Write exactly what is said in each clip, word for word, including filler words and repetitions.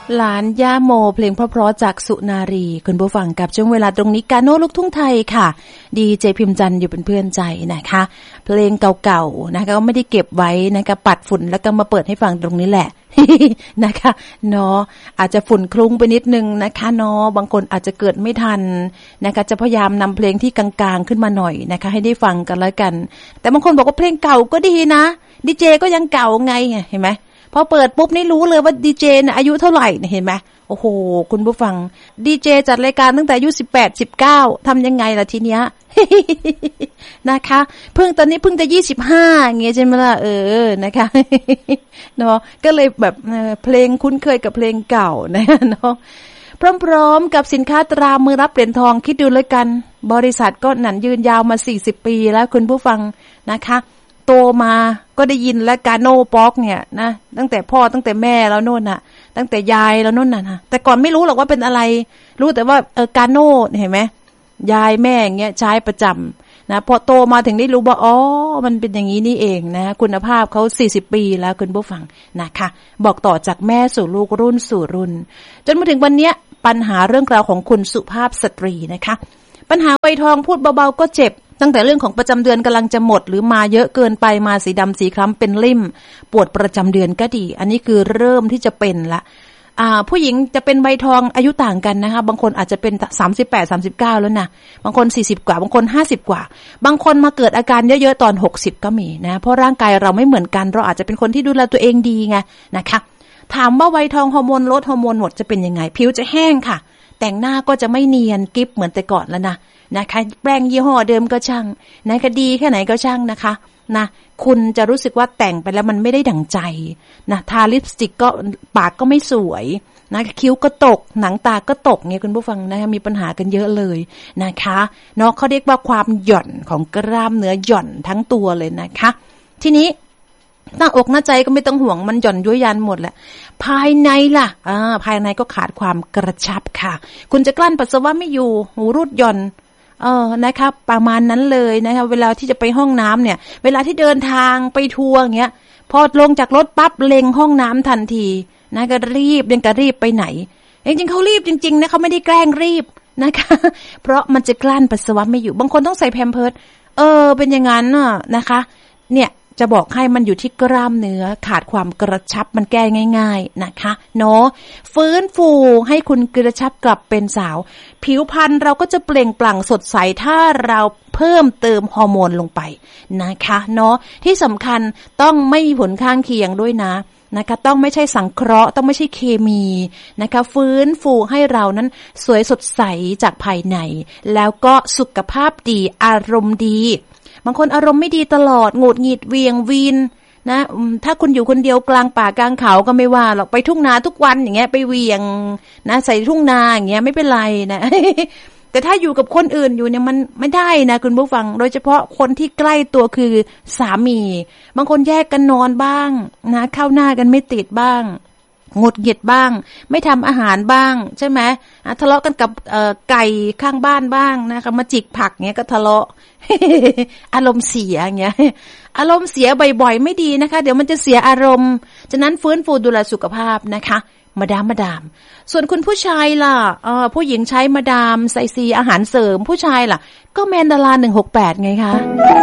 หลานย่าโมเพลงเพราะๆจากสุนารีคุณผู้ฟังกับช่วงเวลาตรงนี้กาโน่ลูกทุ่งไทยค่ะดีเจพิมพ์จันทร์อยู่เป็นเพื่อนใจนะคะเพลงเก่าๆนะคะก็ไม่ได้เก็บไว้นะคะปัดฝุ่นแล้วก็มาเปิดให้ฟังตรงนี้แหละ นะคะเนาะอาจจะฝุ่นคลุ้งไปนิดนึงนะคะเนาะบางคนอาจจะเกิดไม่ทันนะคะจะพยายามนำเพลงที่กลางๆขึ้นมาหน่อยนะคะให้ได้ฟังกันแล้วกันแต่บางคนบอกว่าเพลงเก่าก็ดีนะดีเจก็ยังเก่าไงเห็นไหมพอเปิดปุ๊บนี่รู้เลยว่าดีเจน่ะอายุเท่าไหร่เห็นไหมโอ้โหคุณผู้ฟังดีเจจัดรายการตั้งแต่อายุสิบแปด สิบเก้าทำยังไงล่ะทีเนี้ย นะคะเพิ่งตอนนี้เพิ่งจะยี่สิบห้าอย่างเงี้ยใช่ไหมล่ะเออนะคะ เนาะก็เลยแบบเพลงคุ้นเคยกับเพลงเก่านะเนาะพร้อมๆกับสินค้าตรามือรับเหรียญทองคิดดูเลยกันบริษัทก็หนันยืนยาวมาสี่สิบปีแล้วคุณผู้ฟังนะคะโตมาก็ได้ยินและกาโน่ป๊อกเนี่ยนะตั้งแต่พ่อตั้งแต่แม่แล้วโน่นน่ะตั้งแต่ยายแล้วโน่นน่ะนะแต่ก่อนไม่รู้หรอกว่าเป็นอะไรรู้แต่ว่าเออกาโน่เห็นไหมยายแม่อย่างเงี้ยใช้ประจำนะพอโตมาถึงได้รู้ว่าอ๋อมันเป็นอย่างนี้นี่เองนะคุณภาพเขาสี่สิบปีแล้วคุณผู้ฟังนะคะบอกต่อจากแม่สู่ลูกรุ่นสู่รุ่นจนมาถึงวันเนี้ยปัญหาเรื่องราวของคุณสุภาพสตรีนะคะปัญหาวัยทองพูดเบาๆก็เจ็บตั้งแต่เรื่องของประจำเดือนกำลังจะหมดหรือมาเยอะเกินไปมาสีดำสีคล้ำเป็นริ่มปวดประจำเดือนก็ดีอันนี้คือเริ่มที่จะเป็นละอ่าผู้หญิงจะเป็นใบทองอายุต่างกันนะคะบางคนอาจจะเป็นสามสิบแปด สามสิบเก้าแล้วนะบางคนสี่สิบกว่าบางคนห้าสิบกว่าบางคนมาเกิดอาการเยอะๆตอนหกสิบก็มีนะเพราะร่างกายเราไม่เหมือนกันเราอาจจะเป็นคนที่ดูแลตัวเองดีไงนะคะถามว่าใบทองฮอร์โมนลดฮอร์โมนหมดจะเป็นยังไงผิวจะแห้งค่ะแต่งหน้าก็จะไม่เนียนกิ๊บเหมือนแต่ก่อนแล้วนะนะคะแปรงยี่ห้อเดิมก็ช่างนะคะดีแค่ไหนก็ช่างนะคะนะคุณจะรู้สึกว่าแต่งไปแล้วมันไม่ได้ดั่งใจนะทาลิปสติกก็ปากก็ไม่สวยนะคิ้วก็ตกหนังตาก็ตกเนี่ยคุณผู้ฟังนะคะมีปัญหากันเยอะเลยนะคะเนาะเขาเรียกว่าความหย่อนของกล้ามเนื้อหย่อนทั้งตัวเลยนะคะทีนี้หน้าอกหน้าใจก็ไม่ต้องห่วงมันหย่อนย้วยยันหมดแหละภายในล่ะอ่าภายในก็ขาดความกระชับค่ะคุณจะกลั้นปัสสาวะไม่อยู่หูรูดหย่อนเออนะคะประมาณนั้นเลยนะคะเวลาที่จะไปห้องน้ำเนี่ยเวลาที่เดินทางไปทัวร์อย่างเงี้ยพอลงจากรถปั๊บเล็งห้องน้ำทันทีนะก็รีบยังกะรีบไปไหนจริงๆเขารีบจริงๆนะเขาไม่ได้แกล้งรีบนะคะเพราะมันจะกลั้นปัสสาวะไม่อยู่บางคนต้องใส่แพมเพิร์สเออเป็นอย่างนั้นน่ะนะคะเนี่ยจะบอกให้มันอยู่ที่กล้ามเนื้อขาดความกระชับมันแก้ง่ายๆนะคะเนาะฟื้นฟูให้คุณกระชับกลับเป็นสาวผิวพรรณเราก็จะเปล่งปลั่งสดใสถ้าเราเพิ่มเติมฮอร์โมนลงไปนะคะเนาะที่สำคัญต้องไม่มีผลข้างเคียงด้วยนะนะคะต้องไม่ใช่สังเคราะห์ต้องไม่ใช่เคมีนะคะฟื้นฟูให้เรานั้นสวยสดใสจากภายในแล้วก็สุขภาพดีอารมณ์ดีบางคนอารมณ์ไม่ดีตลอดหงุดหงิดเวียงวีนนะถ้าคุณอยู่คนเดียวกลางป่ากลางเขาก็ไม่ว่าหรอกไปทุ่งนาทุกวันอย่างเงี้ยไปเวียงนะใส่ทุ่งนาอย่างเงี้ยไม่เป็นไรนะ แต่ถ้าอยู่กับคนอื่นอยู่เนี่ยมันไม่ได้นะคุณผู้ฟังโดยเฉพาะคนที่ใกล้ตัวคือสามีบางคนแยกกันนอนบ้างนะเข้าหน้ากันไม่ติดบ้างหงุดหงิดบ้างไม่ทำอาหารบ้างใช่ไหมทะเลาะกันกับเอ่อไก่ข้างบ้านบ้างนะคะมาจิกผักเงี้ยก็ทะเลาะ อารมณ์เสียอย่างเงี้ยอารมณ์เสียบ่อยๆไม่ดีนะคะเดี๋ยวมันจะเสียอารมณ์ฉะนั้นฟื้นฟูดูแลสุขภาพนะคะมาดามมาดามส่วนคุณผู้ชายล่ะเอ่อผู้หญิงใช้มาดามไซซีอาหารเสริมผู้ชายล่ะก็แมนดาราหนึ่งหกแปดไงคะ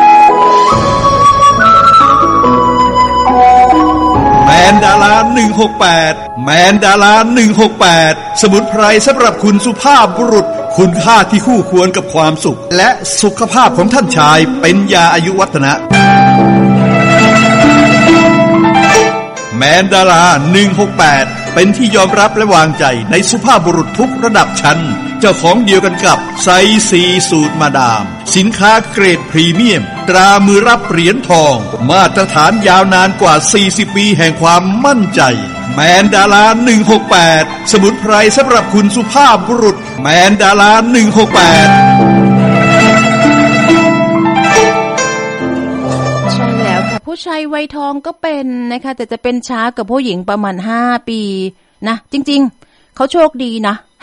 แมนดาราหนึ่งหกแปดแมนดาราหนึ่งหกแปดสมุนไพรสำหรับคุณสุภาพบุรุษคุณค่าที่คู่ควรกับความสุขและสุขภาพของท่านชายเป็นยาอายุวัฒนะแมนดาราหนึ่งหกแปดเป็นที่ยอมรับและวางใจในสุภาพบุรุษทุกระดับชั้นเจ้าของเดียวกันกับไซซีสูตรมาดามสินค้าเกรดพรีเมียมตรามือรับเหรียญทองมาตรฐานยาวนานกว่าสี่สิบปีแห่งความมั่นใจแมนดาราหนึ่งหกแปดสมุนไพรสำหรับคุณสุภาพบุรุษแมนดาราหนึ่งหกแปดผู้ชายวัยทองก็เป็นนะคะแต่จะเป็นช้ากับผู้หญิงประมาณห้าปีนะจริงๆเขาโชคดีนะ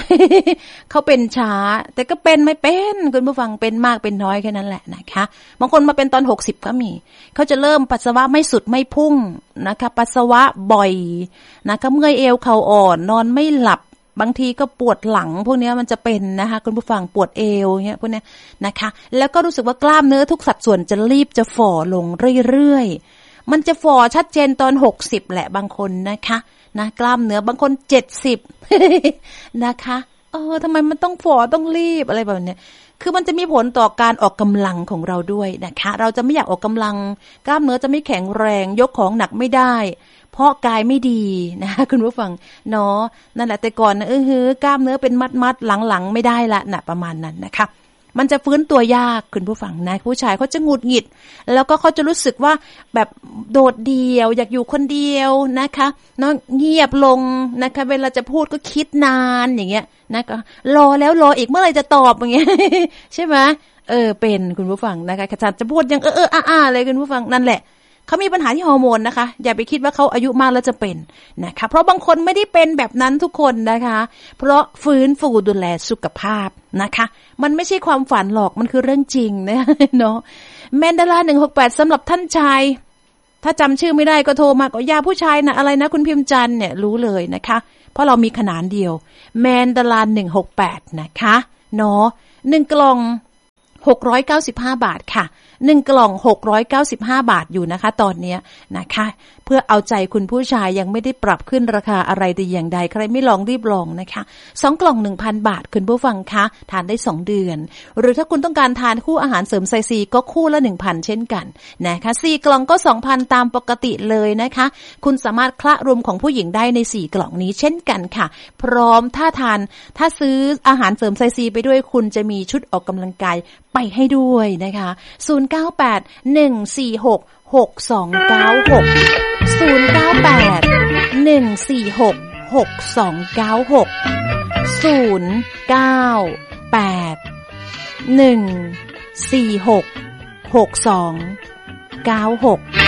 เขาเป็นช้าแต่ก็เป็นไม่เป็นคุณผู้ฟังเป็นมากเป็นน้อยแค่นั้นแหละนะคะบางคนมาเป็นตอนหกสิบก็มีเขาจะเริ่มปัสสาวะไม่สุดไม่พุ่งนะคะปัสสาวะบ่อยนะคะเมื่อยเอวเข่าอ่อนนอนไม่หลับบางทีก็ปวดหลังพวกนี้มันจะเป็นนะคะคุณผู้ฟังปวดเอวเงี้ยพวกนี้นะคะแล้วก็รู้สึกว่ากล้ามเนื้อทุกสัดส่วนจะรีบจะฝ่อลงเรื่อยๆมันจะฝ่อชัดเจนตอนหกสิบแหละบางคนนะคะนะกล้ามเนื้อบางคนเจ็ดสิบ นะคะเออทำไมมันต้องฝ่อต้องรีบอะไรแบบนี้คือมันจะมีผลต่อการออกกำลังของเราด้วยนะคะเราจะไม่อยากออกกำลังกล้ามเนื้อจะไม่แข็งแรงยกของหนักไม่ได้เพราะกายไม่ดีนะคุณผู้ฟังเนาะนั่นแหละแต่ก่อนนะเออฮือกล้ามเนื้อเป็นมัดๆหลังๆไม่ได้ละนะประมาณนั้นนะคะมันจะฟื้นตัวยากคุณผู้ฟังนะผู้ชายเขาจะหงุดหงิดแล้วก็เขาจะรู้สึกว่าแบบโดดเดี่ยวอยากอยู่คนเดียวนะคะเนาะเงียบลงนะคะเวลาจะพูดก็คิดนานอย่างเงี้ยนะก็รอแล้วรออีกเมื่อไหร่จะตอบอย่างเงี้ย ใช่ไหมเออเป็นคุณผู้ฟังนะคะขนาดจะพูดยังเออเอออ้าๆเลยคุณผู้ฟังนั่นแหละเขามีปัญหาที่ฮอร์โมนนะคะอย่าไปคิดว่าเขาอายุมากแล้วจะเป็นนะคะเพราะบางคนไม่ได้เป็นแบบนั้นทุกคนนะคะเพราะฟื้นฟูดูแลสุขภาพนะคะมันไม่ใช่ความฝันหรอกมันคือเรื่องจริงนะเนาะแมนดาราหนึ่งหกแปดสำหรับท่านชายถ้าจำชื่อไม่ได้ก็โทรมาก็ยาผู้ชายนะอะไรนะคุณพิมพ์จันทร์เนี่ยรู้เลยนะคะเพราะเรามีขนาดเดียวแมนดาราหนึ่งหกแปดนะคะเนาะหนึ่งกล่องหกร้อยเก้าสิบห้าบาทค่ะหนึ่งกล่องหกร้อยเก้าสิบห้าบาทอยู่นะคะตอนนี้นะคะเพื่อเอาใจคุณผู้ชายยังไม่ได้ปรับขึ้นราคาอะไรแต่อย่างใดใครไม่ลองรีบลองนะคะสองกล่อง หนึ่งพัน บาทคุณผู้ฟังคะทานได้สองเดือนหรือถ้าคุณต้องการทานคู่อาหารเสริมไซซีก็คู่ละ หนึ่งพัน เช่นกันนะคะสี่กล่องก็ สองพัน ตามปกติเลยนะคะคุณสามารถคละรวมของผู้หญิงได้ในสี่กล่องนี้เช่นกันค่ะพร้อมถ้าทานถ้าซื้ออาหารเสริมไซซีไปด้วยคุณจะมีชุดออกกำลังกายไปให้ด้วยนะคะศูนย์ เก้า แปด หนึ่ง สี่ หก หก สอง เก้า หก ศูนย์ เก้า แปด หนึ่ง สี่ หก หก สอง เก้า หก ศูนย์ เก้า แปด หนึ่ง สี่ หก หก สอง เก้า หก